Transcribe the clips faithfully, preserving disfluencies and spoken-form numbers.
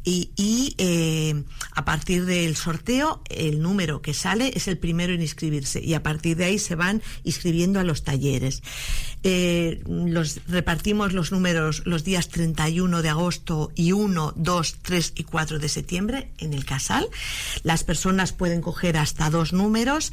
y, y eh, a partir del sorteo el número que sale es el primero en inscribirse y a partir de ahí se van inscribiendo a los talleres. Eh, los repartimos los números los días treinta y uno de agosto y uno, dos, tres y cuatro de septiembre en el Casal. Las personas pueden coger hasta dos números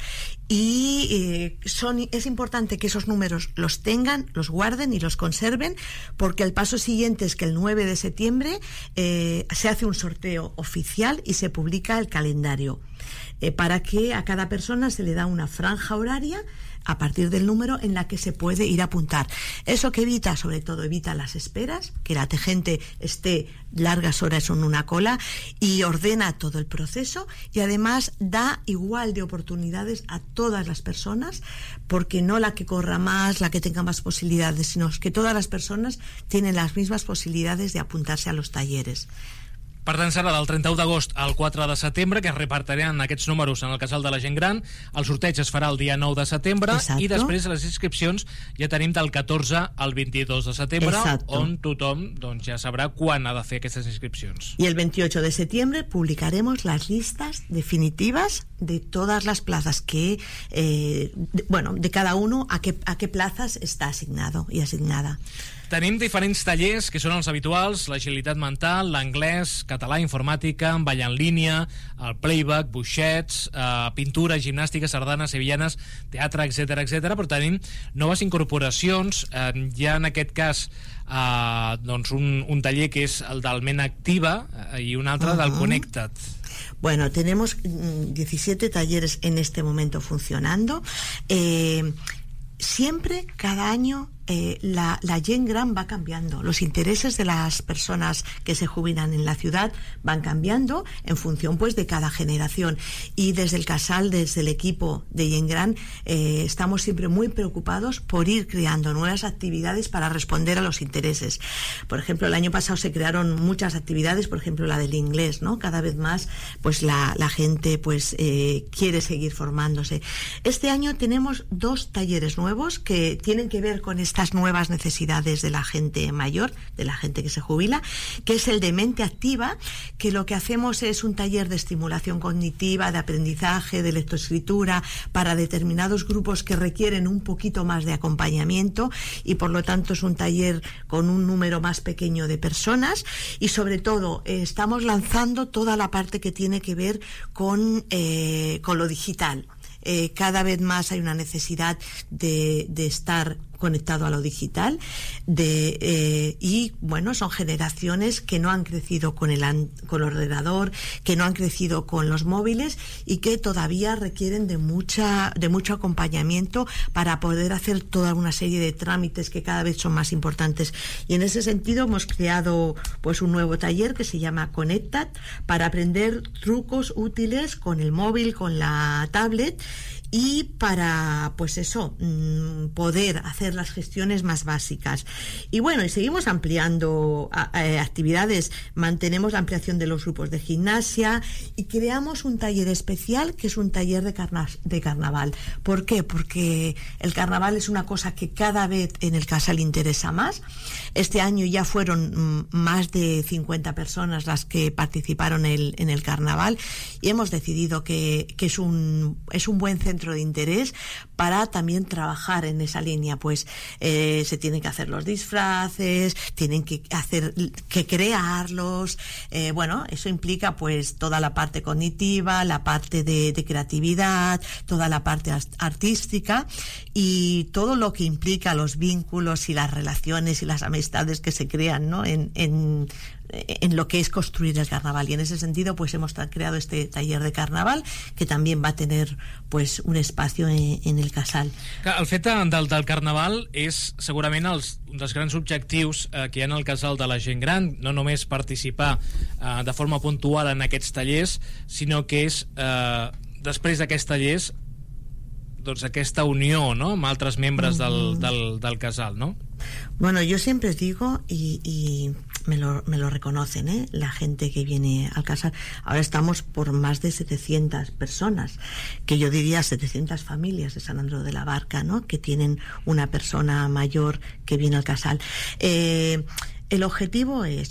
y eh, son, es importante que esos números los tengan, los guarden y los conserven, porque el paso siguiente es que el nueve de septiembre eh, se hace un sorteo oficial y se publica el calendario eh, para que a cada persona se le da una franja horaria a partir del número en la que se puede ir a apuntar. Eso que evita, sobre todo, evita las esperas, que la gente esté largas horas en una cola, y ordena todo el proceso, y además da igual de oportunidades a todas las personas, porque no la que corra más, la que tenga más posibilidades, sino que todas las personas tienen las mismas posibilidades de apuntarse a los talleres. Per tant, serà del trenta-u d'agost al quatre de setembre que es repartiran aquests números en el Casal de la Gent Gran. El sorteig es farà el dia nou de setembre. Exacto. I després les inscripcions ja tenim del catorze al vint-i-dos de setembre. Exacto. On tothom doncs, ja sabrà quan ha de fer aquestes inscripcions. Y el veintiocho de septiembre publicaremos las listas definitivas de todas las plazas que, eh, de, bueno, de cada uno a qué, a qué plazas está asignado y asignada. Tenim diferents tallers que són els habituals: l'agilitat mental, l'anglès, català, informàtica, ball en línia, el playback, buixets, eh, pintura, gimnàstica, sardanes, sevillanes, teatre, etcètera, etcètera. Però tenim noves incorporacions. Eh, hi ha en aquest cas eh, doncs un, un taller que és el del Ment Activa eh, i un altre uh-huh. del Connected. Bueno, tenemos diecisiete talleres en este momento funcionando. Eh, siempre, cada año, Eh, la, la Gent Gran va cambiando, los intereses de las personas que se jubilan en la ciudad van cambiando en función pues de cada generación, y desde el Casal, desde el equipo de Gent Gran eh, estamos siempre muy preocupados por ir creando nuevas actividades para responder a los intereses. Por ejemplo, el año pasado se crearon muchas actividades, por ejemplo la del inglés, ¿no? Cada vez más pues la, la gente pues eh, quiere seguir formándose. Este año tenemos dos talleres nuevos que tienen que ver con este estas nuevas necesidades de la gente mayor, de la gente que se jubila, que es el de Mente Activa, que lo que hacemos es un taller de estimulación cognitiva, de aprendizaje, de lectoescritura, para determinados grupos que requieren un poquito más de acompañamiento, y por lo tanto es un taller con un número más pequeño de personas, y sobre todo eh, estamos lanzando toda la parte que tiene que ver con, eh, con lo digital. Eh, cada vez más hay una necesidad de, de estar conectado a lo digital, de eh, y bueno, son generaciones que no han crecido con el, con el ordenador, que no han crecido con los móviles, y que todavía requieren de mucha de mucho acompañamiento para poder hacer toda una serie de trámites que cada vez son más importantes. Y en ese sentido hemos creado pues un nuevo taller que se llama Connected, para aprender trucos útiles con el móvil, con la tablet, y para, pues eso, poder hacer las gestiones más básicas. Y bueno, y seguimos ampliando a, a, actividades, mantenemos la ampliación de los grupos de gimnasia, y creamos un taller especial que es un taller de, carna, de carnaval. ¿Por qué? Porque el carnaval es una cosa que cada vez en el Casal interesa más. Este año ya fueron más de cincuenta personas las que participaron el, en el carnaval, y hemos decidido que, que es un, es un buen centro de interés para también trabajar en esa línea. Pues eh, se tienen que hacer los disfraces, tienen que hacer que crearlos, eh, bueno, eso implica pues toda la parte cognitiva, la parte de, de creatividad, toda la parte artística, y todo lo que implica los vínculos y las relaciones y las amistades que se crean, ¿no? en, en en lo que es construir el carnaval. Y en ese sentido pues hemos creado este taller de carnaval, que también va a tener pues un espacio en, en el Casal. El fet del, del carnaval és segurament els, un dels grans objectius eh, que hi ha en el Casal de la Gent Gran, no només participar eh, de forma puntual en aquests tallers, sinó que és eh, després d'aquests tallers doncs aquesta unió, ¿no?, amb altres membres del, del, del Casal, ¿no? Bueno, yo siempre digo, y, y me, lo, me lo reconocen, ¿eh?, la gente que viene al Casal. Ahora estamos por más de setecientas personas, que yo diría setecientas familias de San Andreu de la Barca, ¿no?, que tienen una persona mayor que viene al Casal. Eh, el objetivo es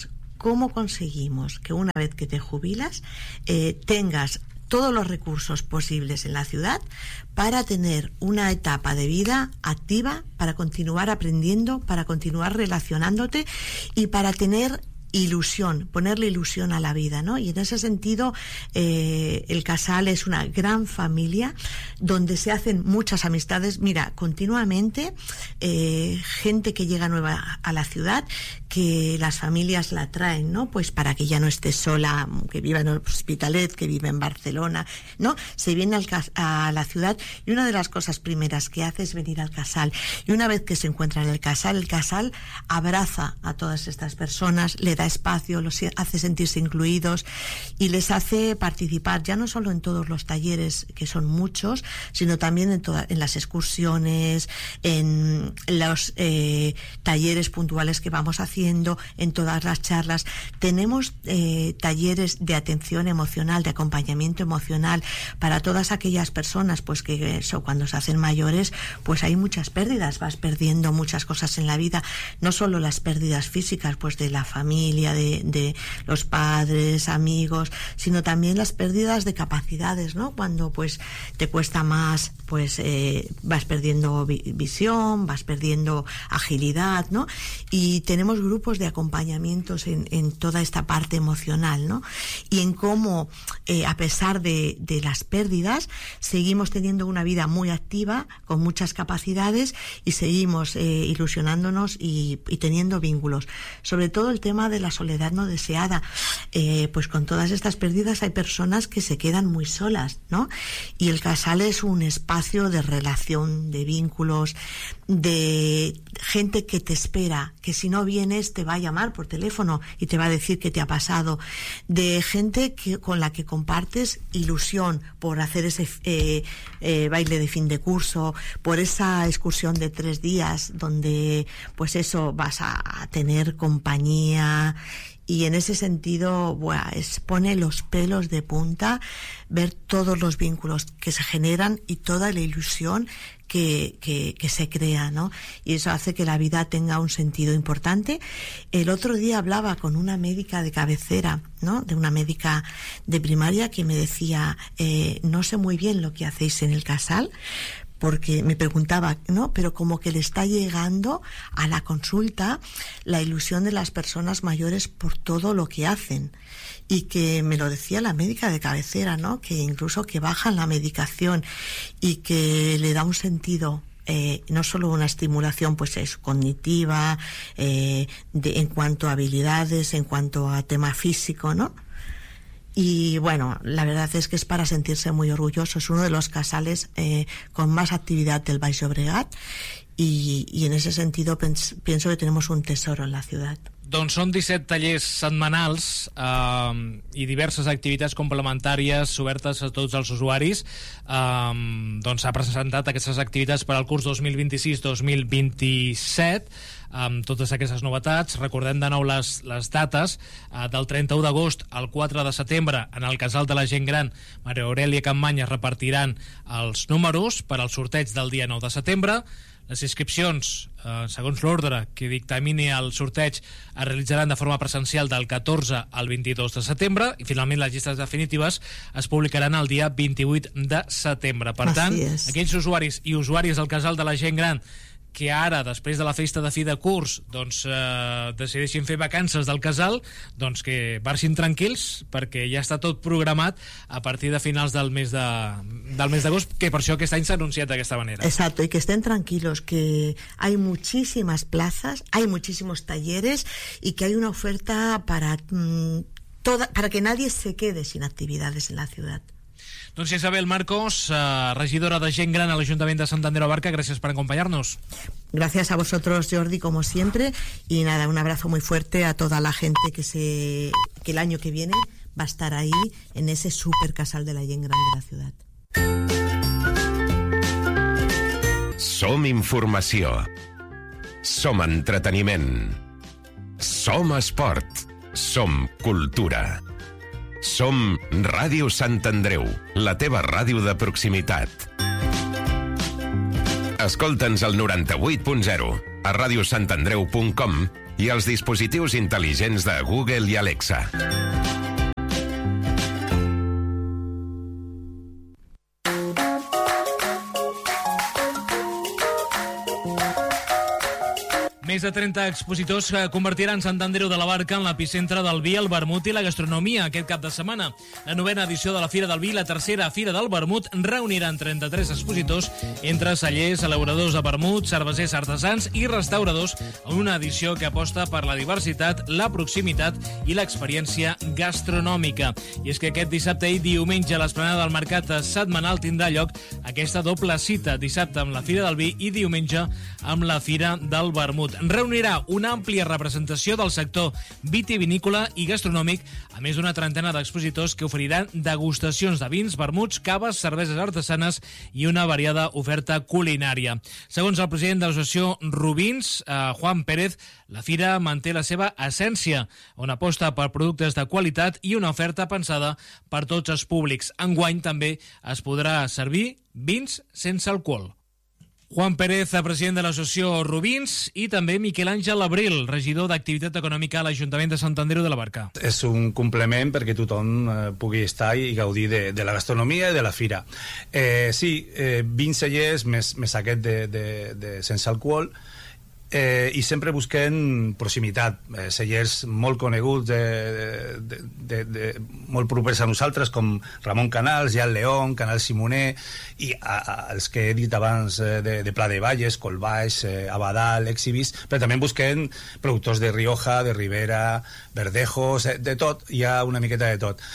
¿cómo conseguimos que una vez que te jubilas eh, tengas todos los recursos posibles en la ciudad para tener una etapa de vida activa, para continuar aprendiendo, para continuar relacionándote y para tener ilusión, ponerle ilusión a la vida, ¿no? Y en ese sentido eh, el Casal es una gran familia donde se hacen muchas amistades. Mira, continuamente eh, gente que llega nueva a la ciudad, que las familias la traen, ¿no? Pues para que ya no esté sola, que viva en el Hospitalet, que vive en Barcelona, ¿no? Se viene al, a la ciudad y una de las cosas primeras que hace es venir al Casal. Y una vez que se encuentra en el Casal, el Casal abraza a todas estas personas, le da espacio, los hace sentirse incluidos y les hace participar ya no solo en todos los talleres, que son muchos, sino también en, toda, en las excursiones, en los eh, talleres puntuales que vamos haciendo, en todas las charlas. Tenemos eh, talleres de atención emocional, de acompañamiento emocional para todas aquellas personas pues que eso, cuando se hacen mayores, pues hay muchas pérdidas, vas perdiendo muchas cosas en la vida, no solo las pérdidas físicas pues de la familia, De, de los padres, amigos, sino también las pérdidas de capacidades, ¿no? Cuando pues te cuesta más, pues eh, vas perdiendo vi visión, vas perdiendo agilidad, ¿no? Y tenemos grupos de acompañamientos en, en toda esta parte emocional, ¿no? Y en cómo, eh, a pesar de, de las pérdidas, seguimos teniendo una vida muy activa, con muchas capacidades y seguimos eh, ilusionándonos y, y teniendo vínculos. Sobre todo el tema de la soledad no deseada, eh, pues con todas estas pérdidas hay personas que se quedan muy solas, ¿no? Y el Casal es un espacio de relación, de vínculos, de gente que te espera, que si no vienes te va a llamar por teléfono y te va a decir qué te ha pasado, de gente que, con la que compartes ilusión por hacer ese eh, eh, baile de fin de curso, por esa excursión de tres días donde pues eso vas a tener compañía. Y en ese sentido, buah, es, pone los pelos de punta ver todos los vínculos que se generan y toda la ilusión que, que, que se crea, ¿no? Y eso hace que la vida tenga un sentido importante. El otro día hablaba con una médica de cabecera, ¿no? De una médica de primaria que me decía, eh, no sé muy bien lo que hacéis en el Casal, porque me preguntaba, ¿no? Pero como que le está llegando a la consulta la ilusión de las personas mayores por todo lo que hacen. Y que me lo decía la médica de cabecera, ¿no? Que incluso que bajan la medicación y que le da un sentido, eh, no solo una estimulación, pues es cognitiva, eh, de, en cuanto a habilidades, en cuanto a tema físico, ¿no? Y bueno, la verdad es que es para sentirse muy orgulloso. Es uno de los casales eh, con más actividad del Baix Llobregat y, y en ese sentido pens, pienso que tenemos un tesoro en la ciudad. Doncs són disset tallers setmanals eh, i diverses activitats complementàries obertes a tots els usuaris. Eh, doncs s'ha presentat aquestes activitats per al curs dos mil vint-i-sis dos mil vint-i-set amb totes aquestes novetats. Recordem de nou les, les dates, eh, del trenta-u d'agost al quatre de setembre en el Casal de la Gent Gran Maria Aurèlia Campmany es repartiran els números per al sorteig del dia nou de setembre. Les inscripcions, eh, segons l'ordre que dictamini el sorteig, es realitzaran de forma presencial del catorze al vint-i-dos de setembre i finalment les llistes definitives es publicaran el dia vint-i-vuit de setembre. Per tant, aquells usuaris i usuàries del Casal de la Gent Gran que ara, després de la festa de fi de curs, doncs eh, decideixin fer vacances del Casal, doncs que marxin tranquils, perquè ja està tot programat a partir de finals del mes de, del mes d'agost, que per això aquest any s'ha anunciat d'aquesta manera. Exacto, y que estén tranquilos, que hay muchísimas plazas, hay muchísimos talleres y que hay una oferta para, mmm, toda, para que nadie se quede sin actividades en la ciudad. Doncs Isabel Marcos, eh, regidora de Gent Gran a l'Ajuntament de Sant Andreu Abarca, gràcies per acompañarnos. Gracias a vosotros, Jordi, como siempre, y nada, un abrazo muy fuerte a toda la gente que se que el año que viene va a estar ahí en ese super casal de la Gent Gran de la ciudad. Som informació. Som entreteniment. Som esport. Som cultura. Som Ràdio Sant Andreu, la teva ràdio de proximitat. Escolta'ns al noranta-vuit punt zero, a radiosantandreu punt com i els dispositius intel·ligents de Google i Alexa. Més de trenta expositors convertiran Sant Andreu de la Barca en l'epicentre del vi, el vermut i la gastronomia aquest cap de setmana. La novena edició de la Fira del Vi i la tercera Fira del Vermut reuniran trenta-tres expositors entre cellers, elaboradors de vermut, cervesers artesans i restauradors en una edició que aposta per la diversitat, la proximitat i l'experiència gastronòmica. I és que aquest dissabte i diumenge a l'esplanada del Mercat Setmanal tindrà lloc aquesta doble cita, dissabte amb la Fira del Vi i diumenge amb la Fira del Vermut. Reunirà una àmplia representació del sector vitivinícola i gastronòmic, a més d'una trentena d'expositors que oferiran degustacions de vins, vermuts, caves, cerveses artesanes i una variada oferta culinària. Segons el president de l'associació Rubins, eh, Juan Pérez, la fira manté la seva essència, on aposta per productes de qualitat i una oferta pensada per tots els públics. Enguany també es podrà servir vins sense alcohol. Juan Pérez, president de l'associació Rubins, i també Miquel Àngel Abril, regidor d'Activitat Econòmica a l'Ajuntament de Sant Andreu de la Barca. És un complement perquè tothom eh, pugui estar i gaudir de, de la gastronomia i de la fira. Eh, sí, eh, vins cellers més, més aquest de, de, de sense alcohol, eh, i sempre busquem proximitat, eh, cellers molt coneguts, de, de, de, de, molt propers a nosaltres, com Ramon Canals, Jan León, Canal Simoner, i a, a, els que he dit abans eh, de, de Pla de Valles, Colbaix, eh, Abadal, Exhibis, però també busquem productors de Rioja, de Ribera, Verdejos, eh, de tot, hi ha una miqueta de tot.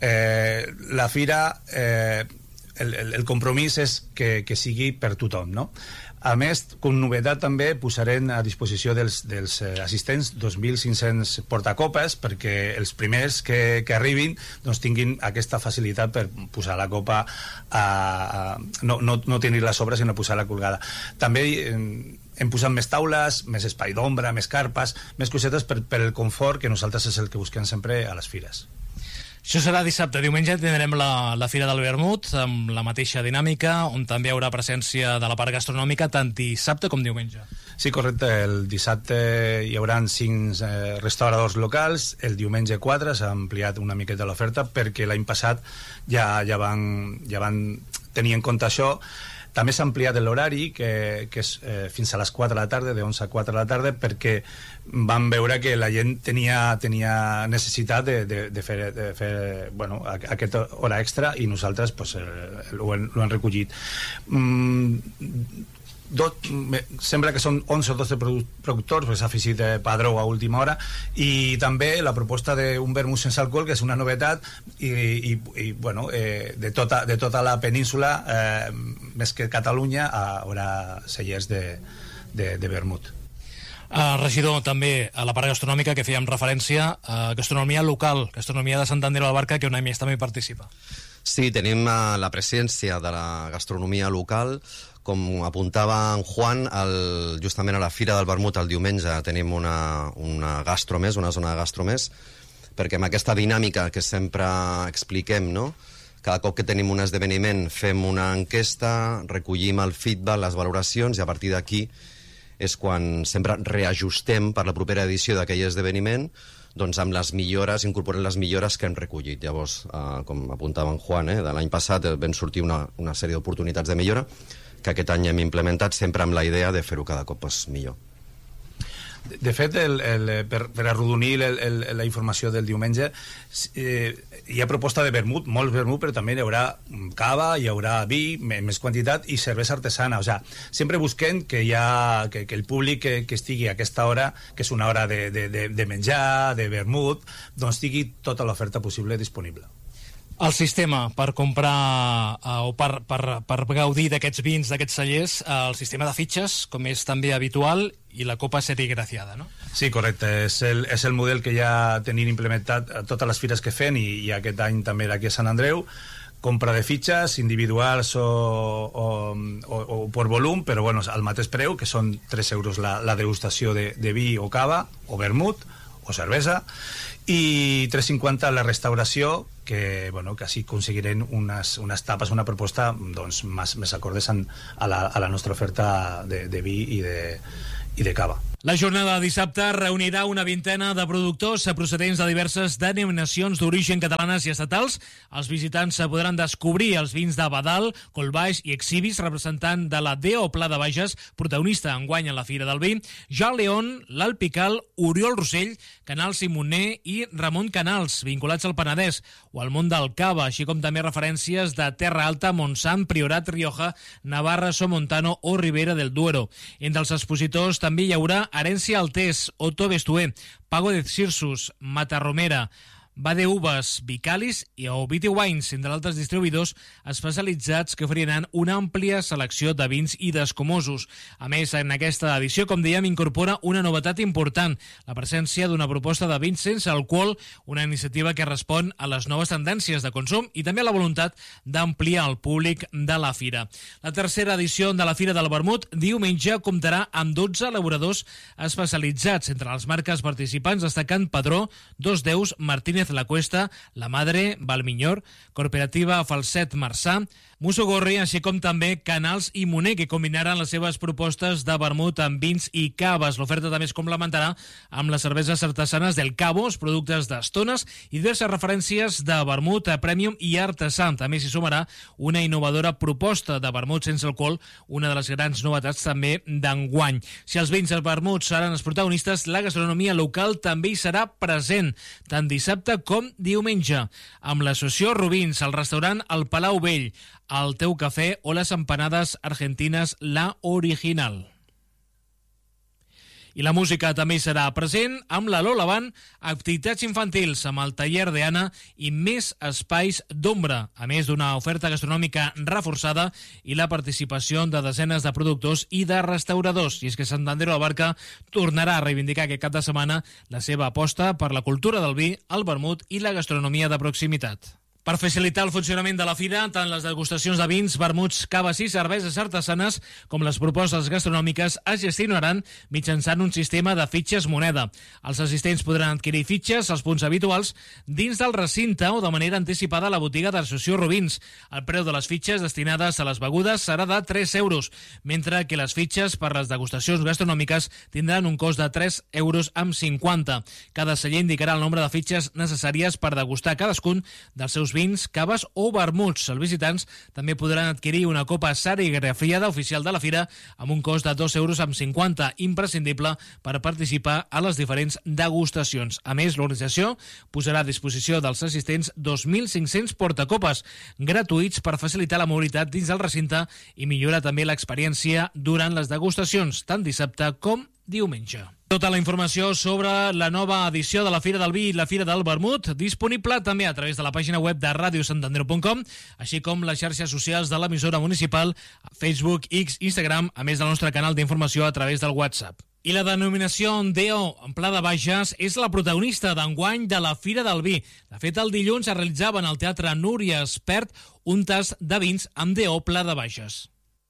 Eh, la fira, eh, el, el, el compromís és que, que sigui per tothom, no? A més, com novetat també posarem a disposició dels, dels assistents dos mil cinc-cents portacopes perquè els primers que, que arribin doncs, tinguin aquesta facilitat per posar la copa a, a, no, no, no tenir-la a sobre sinó posar-la colgada. També eh, hem posat més taules, més espai d'ombra, més carpes, més cosetes per, per el confort, que nosaltres és el que busquem sempre a les fires. Això serà dissabte. Diumenge tindrem la, la Fira del Vermut amb la mateixa dinàmica, on també hi haurà presència de la part gastronòmica tant dissabte com diumenge. Sí, correcte. El dissabte hi haurà cinc eh, restauradors locals, el diumenge quatre, s'ha ampliat una miqueta l'oferta perquè l'any passat ja, ja, van, ja van tenir en compte això. També s'ha ampliat l'horari, que, que és eh, fins a les quatre de la tarda, de onze a quatre de la tarda, perquè vam veure que la gent tenia, tenia necessitat de, de, de fer, de fer bueno, aquesta hora extra i nosaltres pues, eh, ho, hem, ho hem recollit. Mm, Dot, sembla que són onze o dotze productors, pues, s'ha afegit eh, Padró a última hora, i també la proposta d'un vermut sense alcohol, que és una novetat, i, i, i bueno, eh, de, tota, de tota la península, eh, més que Catalunya, haurà cellers de, de, de vermut. Uh, regidor, també a la part gastronòmica que fèiem referència a gastronomia local, gastronomia de Sant Andreu de la Barca, que un any més també participa. Sí, tenim uh, la presència de la gastronomia local. Com apuntava en Juan, el, justament a la Fira del Vermut el diumenge tenim una, una gastro més, una zona de gastro més, perquè amb aquesta dinàmica que sempre expliquem, no? Cada cop que tenim un esdeveniment fem una enquesta, recollim el feedback, les valoracions, i a partir d'aquí és quan sempre reajustem per la propera edició d'aquell esdeveniment, doncs amb les millores, incorporem les millores que hem recollit. Llavors, eh, com apuntava en Juan, eh, de l'any passat vam sortir una, una sèrie d'oportunitats de millora que aquest any hem implementat sempre amb la idea de fer-ho cada cop pues, millor. De, de fet, el, el, per, per arrodonir el, el, la informació del diumenge, eh, hi ha proposta de vermut, molt vermut, però també hi haurà cava, hi haurà vi, més quantitat, i cervesa artesana. O sea, sempre busquem que, hi ha, que, que el públic que, que estigui a aquesta hora, que és una hora de, de, de, de menjar, de vermut, doncs tingui tota l'oferta possible disponible. El sistema per comprar uh, o per, per, per gaudir d'aquests vins, d'aquests cellers, uh, el sistema de fitxes, com és també habitual, i la copa serigraciada, no? Sí, correcte. És el, és el model que ja tenim implementat a totes les fires que fem, i, i aquest any també d'aquí a Sant Andreu. Compra de fitxes individuals o, o, o, o per volum, però bueno, al mateix preu, que són tres euros la, la degustació de, de vi o cava, o vermut, o cervesa, i tres cinquanta la restauració, que, bueno, que així aconseguirem unes, unes tapes, una proposta doncs, més, més acordes a la, a la nostra oferta de, de vi i de, i de cava. La jornada de dissabte reunirà una vintena de productors procedents de diverses denominacions d'origen catalanes i estatals. Els visitants podran descobrir els vins de Badal, Colbaix i Exhibis, representant de la D O Pla de Bages, protagonista enguany en la Fira del Vi, Jean León, l'Alpical, Oriol Rossell, Canals i Montner i Ramon Canals, vinculats al Penedès o al món del cava, així com també referències de Terra Alta, Montsant, Priorat, Rioja, Navarra, Somontano o Ribera del Duero. Entre els expositors també hi haurà Herència Altés, Otto Bestué, Pago de Cirsus, Matarromera, Bade Uvas, Vicalis i Oviti Wines, entre altres distribuïdors especialitzats que oferiran una àmplia selecció de vins i d'escumosos. A més, en aquesta edició, com dèiem, incorpora una novetat important, la presència d'una proposta de vins sense alcohol, una iniciativa que respon a les noves tendències de consum i també a la voluntat d'ampliar el públic de la fira. La tercera edició de la Fira del Vermut diumenge comptarà amb dotze elaboradors especialitzats, entre les marques participants destacant Padró, Dos Deus, Martínez La Cuesta, La Madre, Valmiñor, Cooperativa Falset Marçà, Musogorri, així com també Canals i Moner, que combinaran les seves propostes de vermut amb vins i caves. L'oferta també es complementarà amb les cerveses artesanes del Cabo, els productes d'estones i diverses referències de vermut a premium i artesà. També s'hi sumarà una innovadora proposta de vermut sense alcohol, una de les grans novetats també d'enguany. Si els vins i els vermuts seran els protagonistes, la gastronomia local també hi serà present, tant dissabte com diumenge, amb l'associació Rubins, el restaurant El Palau Vell, el Teu Cafè o les empanades argentines La Original. I la música també hi serà present amb la Lola Band, activitats infantils amb el taller d'Anna i més espais d'ombra, a més d'una oferta gastronòmica reforçada i la participació de desenes de productors i de restauradors. I és que Sant Andreu de la Barca tornarà a reivindicar aquest cap de setmana la seva aposta per la cultura del vi, el vermut i la gastronomia de proximitat. Per facilitar el funcionament de la fira, tant les degustacions de vins, vermuts, caves i cerveses artesanes com les propostes gastronòmiques es gestionaran mitjançant un sistema de fitxes moneda. Els assistents podran adquirir fitxes als punts habituals dins del recinte o de manera anticipada a la botiga d'Associació Rubins. El preu de les fitxes destinades a les begudes serà de tres euros, mentre que les fitxes per les degustacions gastronòmiques tindran un cost de tres euros amb cinquanta. Cada celler indicarà el nombre de fitxes necessàries per degustar cadascun dels seus vins, caves o vermuts. Els visitants també podran adquirir una copa serigrafiada oficial de la fira amb un cost de dos euros amb cinquanta, imprescindible per participar a les diferents degustacions. A més, l'organització posarà a disposició dels assistents dos mil cinc-cents portacopes gratuïts per facilitar la mobilitat dins del recinte i millorar també l'experiència durant les degustacions, tant dissabte com diumenge. Tota la informació sobre la nova edició de la Fira del Vi i la Fira del Vermut disponible també a través de la pàgina web de radio sant andreu punt com, així com les xarxes socials de l'emissora municipal, Facebook, X, Instagram, a més del nostre canal d'informació a través del WhatsApp. I la denominació D O en Pla de Bages és la protagonista d'enguany de la Fira del Vi. De fet, el dilluns es realitzava en el Teatre Núria Espert un tast de vins amb D O Pla de Bages.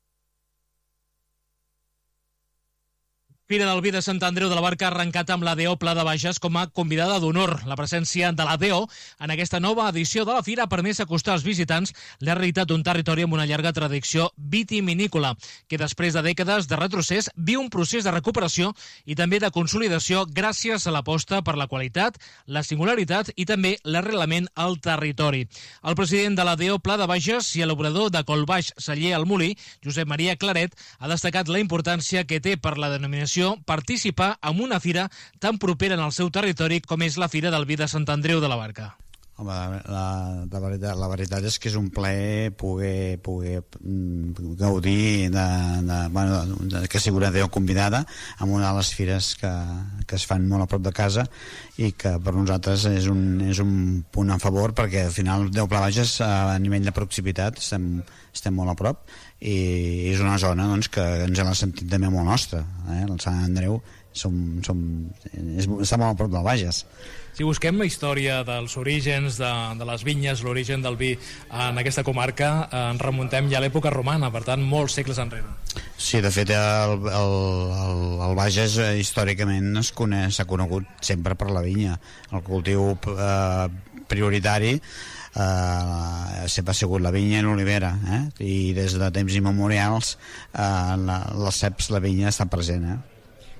Fira del Vi de Sant Andreu de la Barca ha arrencat amb la D O Pla de Bages com a convidada d'honor. La presència de la D O en aquesta nova edició de la Fira ha permès acostar als visitants la realitat d'un territori amb una llarga tradició vitivinícola, que després de dècades de retrocés viu un procés de recuperació i també de consolidació gràcies a l'aposta per la qualitat, la singularitat i també l'arrelament al territori. El president de la D O Pla de Bages i l'obrador de Colbaix Celler al Molí, Josep Maria Claret, ha destacat la importància que té per la denominació participar en una fira tan propera en el seu territori com és la Fira del Vi de Sant Andreu de la Barca. Home, la, la, veritat, la veritat és que és un plaer poder, poder gaudir de, de, bueno, de, que sigui una D O convidada en una de les fires que, que es fan molt a prop de casa i que per nosaltres és un, és un punt a favor, perquè al final D O Pla Bages a nivell de proximitat estem, estem molt a prop i és una zona doncs, que ens hem sentit també molt nostra, eh? El Sant Andreu som, som, és, està molt a prop del Bages. Si busquem la història dels orígens de, de les vinyes, l'origen del vi en aquesta comarca, eh, ens remuntem ja a l'època romana, per tant, molts segles enrere. Sí, de fet, el, el, el, el Bages eh, històricament es coneix, s'ha conegut sempre per la vinya. El cultiu eh, prioritari eh, sempre ha sigut la vinya i l'olivera, eh? I des de temps immemorials eh, la, les ceps, la vinya està present, eh?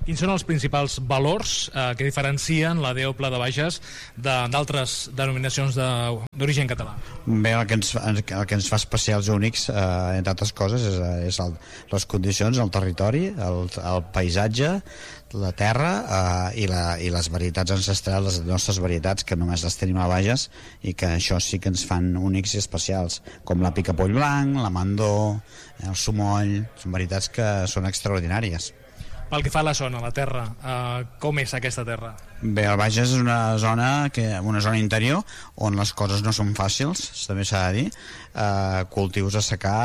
Quins són els principals valors eh, que diferencien la D O Pla de Bages d'altres de, denominacions d'origen català? Bé, el que ens, el que ens fa especials únics, eh, entre altres coses, és, és el, les condicions, el territori, el, el paisatge, la terra eh, i, la, i les varietats ancestrals, les nostres varietats, que només les tenim a Bages i que això sí que ens fan únics i especials, com la picapoll blanc, la mandó, el sumoll, són varietats que són extraordinàries. Pel que fa a la zona, la terra, eh, com és aquesta terra? Bé, el Bages és una zona, que, una zona interior on les coses no són fàcils, també s'ha de dir. Eh, cultius a secar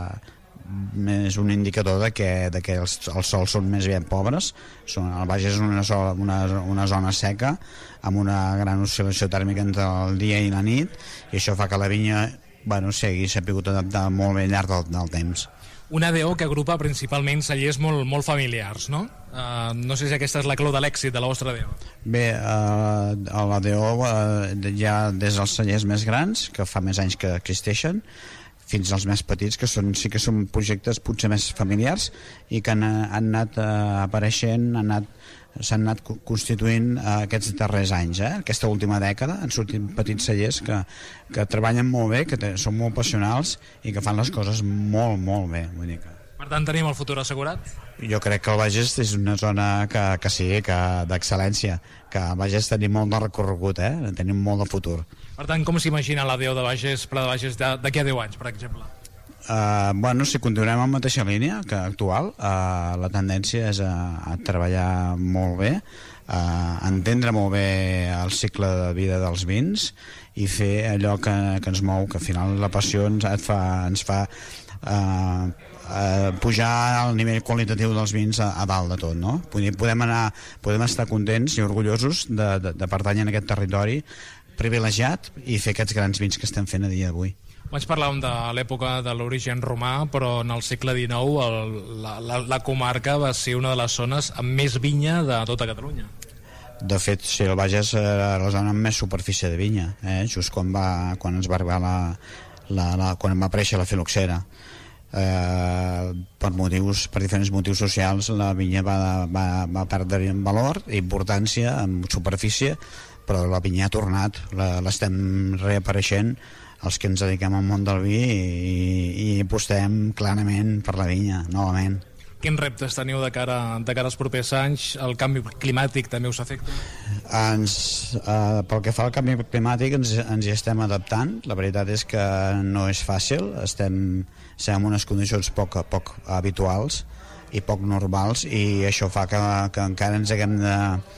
eh, és un indicador de que, de que els, els sols són més ben pobres. Són, el Bages és una, sola, una, una zona seca amb una gran oscil·lació tèrmica entre el dia i la nit, i això fa que la vinya, bueno, sigui, s'ha pogut adaptar molt bé al llarg del, del temps. Una D O que agrupa principalment cellers molt, molt familiars, no? Uh, no sé si aquesta és la clau de l'èxit de la vostra D O. Bé, uh, a la D O uh, hi ha des dels cellers més grans, que fa més anys que existeixen, fins als més petits, que són, sí que són projectes potser més familiars i que han, han anat uh, apareixent, han anat s'han anat constituint eh, aquests darrers anys, eh? Aquesta última dècada han sortit petits cellers que, que treballen molt bé, que te, són molt passionals i que fan les coses molt, molt bé. Vull dir que... Per tant, tenim el futur assegurat? Jo crec que el Bages és una zona que, que sí, que d'excel·lència, que al Bages tenim molt de recorregut, eh? Tenim molt de futur. Per tant, com s'imagina la D O de Bages, Pla de Bages, d'aquí a deu anys, per exemple? Uh, bueno, si continuem en mateixa línia que actual, uh, la tendència és a, a treballar molt bé, uh, entendre molt bé el cicle de vida dels vins i fer allò que, que ens mou, que al final la passió ens, et fa, ens fa uh, uh, pujar al nivell qualitatiu dels vins a, a dalt de tot, no? Podem, anar, podem estar contents i orgullosos de, de, de pertànyer a aquest territori privilegiat i fer aquests grans vins que estem fent a dia d'avui. Abans parlàvem de l'època de l'origen romà, però en el segle dinou el, la, la, la comarca va ser una de les zones amb més vinya de tota Catalunya. De fet, sí, el Bages era la zona amb més superfície de vinya, eh? Just quan, va, quan ens va arribar la, la, la, quan va aparèixer la filoxera. Eh, per motius, per diferents motius socials, la vinya va, va, va perdre en valor, importància, en superfície, però la vinya ha tornat, l'estem reapareixent els que ens dediquem al món del vi i, i apostem clarament per la vinya, novament. Quins reptes teniu de cara, de cara als propers anys? El canvi climàtic també us afecta? Ens, eh, pel que fa al canvi climàtic ens, ens hi estem adaptant. La veritat és que no és fàcil, estem, estem en unes condicions poc, poc habituals i poc normals, i això fa que, que encara ens haguem de,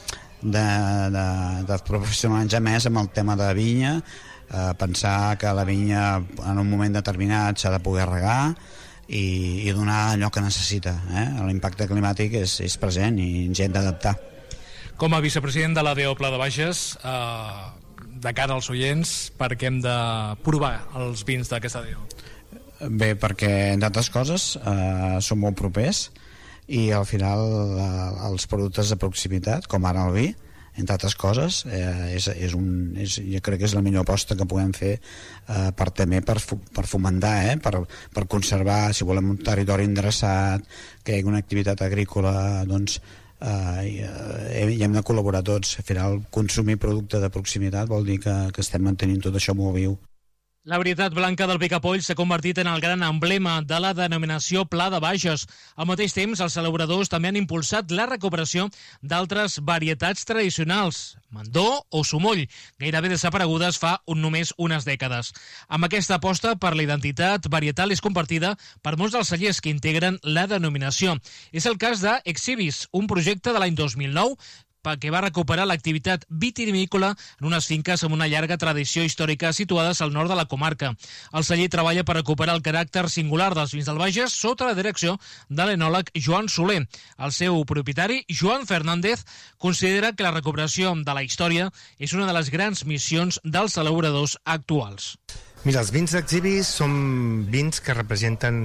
de, de, de professionalitzar més amb el tema de vinya, eh, pensar que la vinya en un moment determinat s'ha de poder regar i, i donar allò que necessita, eh? L'impacte climàtic és, és present i ens hi hem d'adaptar. Com a vicepresident de la D O Pla de Bages, eh, de cara als oients, per què hem de provar els vins d'aquesta D O? Bé, perquè, entre altres coses, eh, són molt propers i al final eh, els productes de proximitat, com ara el vi, entre altres coses, eh, és, és un, és, jo crec que és la millor aposta que podem fer eh, per també per, per fomentar, eh, per, per conservar, si volem un territori endreçat, que hi hagi una activitat agrícola, doncs eh, i, eh, i hem de col·laborar tots. Al final, consumir producte de proximitat vol dir que, que estem mantenint tot això molt viu. La varietat blanca del picapoll s'ha convertit en el gran emblema de la denominació Pla de Bages. Al mateix temps, els celebradors també han impulsat la recuperació d'altres varietats tradicionals, mandó o sumoll, gairebé desaparegudes fa un, només unes dècades. Amb aquesta aposta per la identitat varietal és compartida per molts dels cellers que integren la denominació. És el cas de Exhibis, un projecte de l'any dos mil nou que va recuperar l'activitat vitivinícola en unes finques amb una llarga tradició històrica situades al nord de la comarca. El celler treballa per recuperar el caràcter singular dels vins del Bages sota la direcció de l'enòleg Joan Soler. El seu propietari, Joan Fernández, considera que la recuperació de la història és una de les grans missions dels elaboradors actuals. Mira, els vins d'Exhibis són vins que representen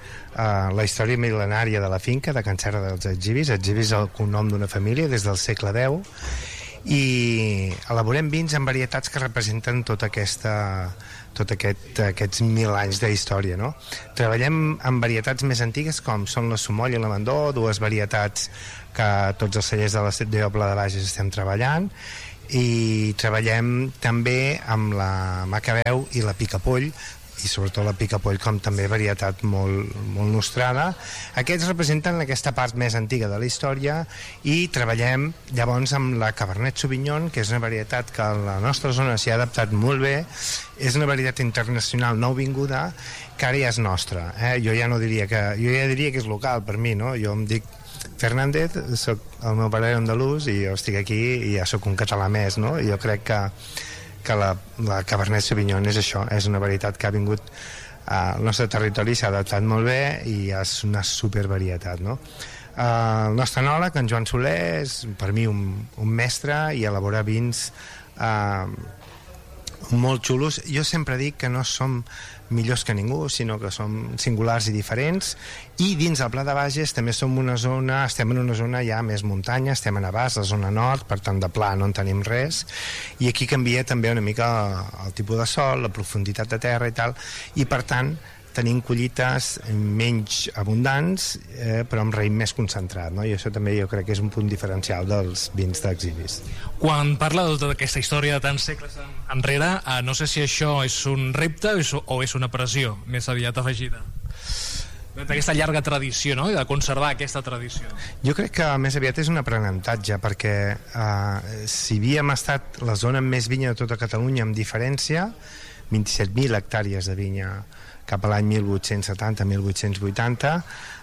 uh, la història mil·lenària de la finca de Can Serra dels Exhibis. Exhibis és el cognom d'una família des del segle deu i elaborem vins en varietats que representen tota aquesta tot aquest, aquests mil anys de història, no? Treballem amb varietats més antigues com són la Sumoll i la Mandó, dues varietats que tots els cellers de la de Pobla de Bages estem treballant, i treballem també amb la Macabeu i la Picapoll, i sobretot la Picapoll com també varietat molt, molt nostrada. Aquests representen aquesta part més antiga de la història, i treballem llavors amb la Cabernet Sauvignon, que és una varietat que a la nostra zona s'hi ha adaptat molt bé, és una varietat internacional nouvinguda que ara ja és nostra, eh? jo ja no diria que jo ja diria que és local per mi, no? Jo em dic Fernández, soc, el meu pare era andalús i jo estic aquí i ja sóc un català més, no? I jo crec que que la, la Cabernet Sauvignon és això, és una varietat que ha vingut al nostre territori, s'ha adaptat molt bé i és una supervarietat, no? Uh, el nostre enòleg, en Joan Soler, és per mi un, un mestre i elabora vins uh, molt xulos. Jo sempre dic que no som millors que ningú, sinó que som singulars i diferents, i dins del Pla de Bages també som una zona, estem en una zona ja més muntanya, estem a Navàs, la zona nord, per tant de pla no en tenim res, i aquí canvia també una mica el tipus de sol, la profunditat de terra i tal, i per tant tenim collites menys abundants, eh, però amb raïm més concentrat, no? I això també jo crec que és un punt diferencial dels vins d'Exhibis. Quan parla de tota aquesta història de tants segles enrere, eh, no sé si això és un repte o és, o és una pressió més aviat afegida d'aquesta llarga tradició, no? I de conservar aquesta tradició. Jo crec que més aviat és un aprenentatge, perquè eh, si havíem estat la zona amb més vinya de tota Catalunya amb diferència, vint-i-set mil hectàrees de vinya cap a l'any mil vuit-cents setanta mil vuit-cents vuitanta,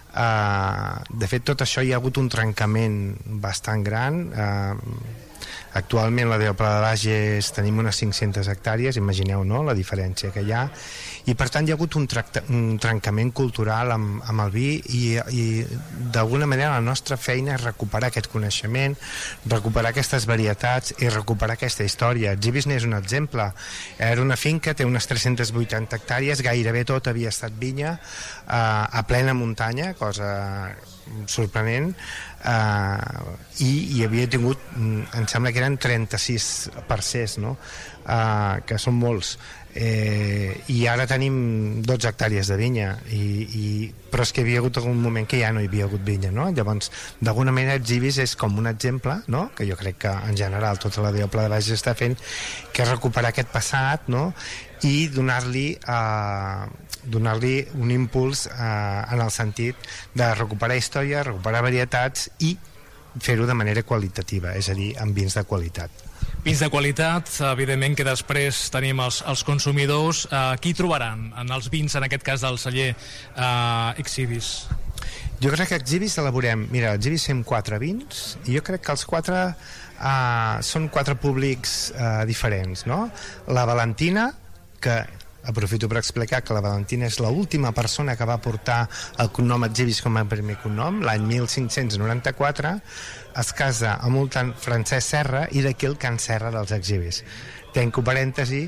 eh, de fet tot això hi ha hagut un trencament bastant gran. eh, actualment la de Pla de Bages tenim unes cinc-centes hectàrees, imagineu, no?, la diferència que hi ha, i per tant hi ha hagut un, tracta, un trencament cultural amb, amb el vi, i, i d'alguna manera la nostra feina és recuperar aquest coneixement, recuperar aquestes varietats i recuperar aquesta història. Exhibis n'és un exemple, era una finca, té unes tres-centes vuitanta hectàrees, gairebé tot havia estat vinya, eh, a plena muntanya, cosa sorprenent, eh, i hi havia tingut, em sembla que eren trenta-sis parcers, no? eh, que són molts, eh, i ara tenim dotze hectàrees de vinya, i, i, però és que hi havia hagut algun moment que ja no hi havia hagut vinya, no? Llavors d'alguna manera Exhibis és com un exemple, no?, que jo crec que en general tota la Pla de Bages està fent, que és recuperar aquest passat, no?, i donar-li eh, donar-li un impuls eh, en el sentit de recuperar història, recuperar varietats i fer-ho de manera qualitativa, és a dir, amb vins de qualitat. Vins de qualitat, evidentment que després tenim els, els consumidors. Eh, qui trobaran en els vins, en aquest cas del celler eh, Exhibis? Jo crec que Exhibis elaborem, mira, Exhibis fem quatre vins, i jo crec que els quatre eh, són quatre públics eh, diferents, no? La Valentina, que aprofito per explicar que la Valentina és l'última persona que va portar el cognom Exhibis com a primer cognom, l'any mil cinc-cents noranta-quatre, es casa amb un tant Francesc Serra, i d'aquí el Can Serra dels Exhibis. Tanco parèntesi,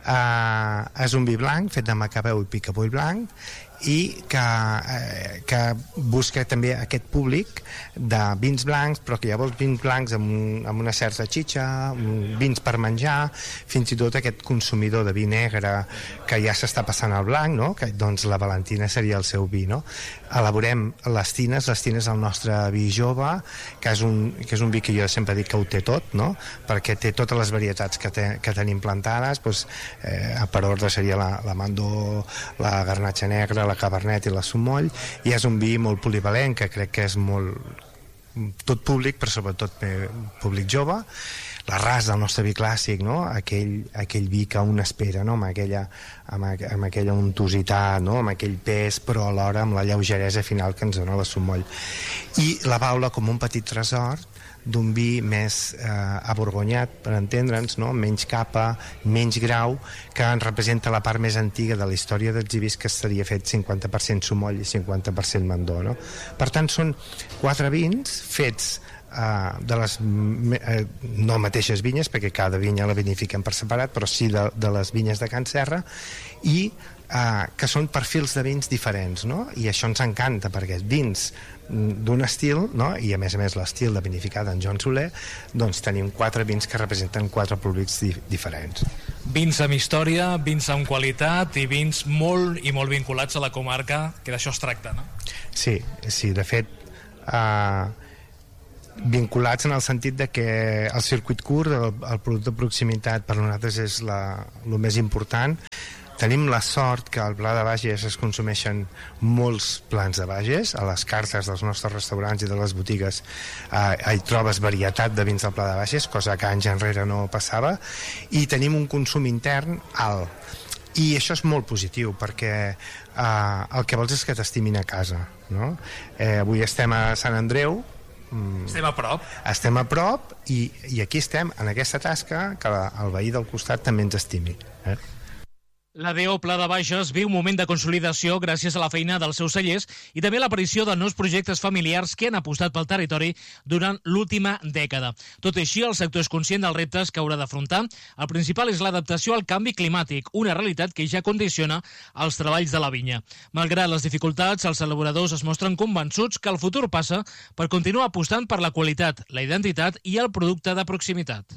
eh, és un vi blanc fet de Macabeu i Picapoll blanc, i que, eh, que busca també aquest públic de vins blancs, però que llavors vins blancs amb, un, amb una certa xitxa, vins per menjar, fins i tot aquest consumidor de vi negre que ja s'està passant al blanc, no?, que doncs la Valentina seria el seu vi, no? Elaborem les tines, les tines del nostre vi jove, que és un, que és un vi que jo sempre dic que ho té tot, no?, perquè té totes les varietats que, te, que tenim plantades, doncs, eh, per ordre seria la, la Mandó, la Garnatxa Negra, la Cabernet i la Sumoll, i és un vi molt polivalent, que crec que és molt tot públic, però sobretot públic jove. La Ras del nostre vi clàssic, no?, aquell, aquell vi que un espera, no?, amb aquella, amb, amb aquella untositat, no?, amb aquell pes, però alhora amb la lleugeresa final que ens dona la Sumoll. I la Baula com un petit tresor d'un vi més eh, aborgonyat, per entendre'ns, no?, menys capa, menys grau, que ens representa la part més antiga de la història d'Exhibis, que estaria fet cinquanta per cent Sumoll i cinquanta per cent Mandó, no? Per tant, són quatre vins fets Uh, de les uh, no mateixes vinyes, perquè cada vinya la vinifiquem per separat, però sí de, de les vinyes de Can Serra, i Uh, que són perfils de vins diferents, no? I això ens encanta perquè vins d'un estil, no? I a més a més l'estil de vinificat en Joan Soler, doncs tenim quatre vins que representen quatre públics di diferents. Vins amb història, vins amb qualitat i vins molt i molt vinculats a la comarca, que d'això es tracta, no? Sí, sí, de fet uh, vinculats en el sentit de que el circuit curt, el, el producte de proximitat per nosaltres és la, el més important. Tenim la sort que al Pla de Bages es consumeixen molts plans de Bages. A les cartes dels nostres restaurants i de les botigues eh, hi trobes varietat de vins del Pla de Bages, cosa que anys enrere no passava, i tenim un consum intern alt. I això és molt positiu perquè eh, el que vols és que t'estimin a casa, no? Eh, avui estem a Sant Andreu, estem a prop. Estem a prop i, i aquí estem, en aquesta tasca, que la, el veí del costat també ens estimi. Eh? L'A D O Pla de Bages viu un moment de consolidació gràcies a la feina dels seus cellers i també a l'aparició de nous projectes familiars que han apostat pel territori durant l'última dècada. Tot i així, el sector és conscient dels reptes que haurà d'afrontar. El principal és l'adaptació al canvi climàtic, una realitat que ja condiciona els treballs de la vinya. Malgrat les dificultats, els elaboradors es mostren convençuts que el futur passa per continuar apostant per la qualitat, la identitat i el producte de proximitat.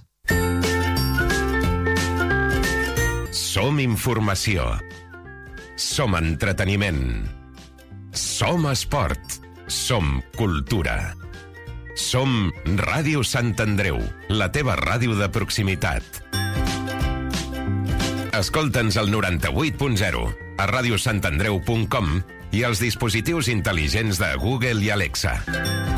Som informació. Som entreteniment. Som esport. Som cultura. Som Ràdio Sant Andreu, la teva ràdio de proximitat. Escolta'ns al noranta-vuit punt zero, a radiosantandreu punt com i als dispositius intel·ligents de Google i Alexa.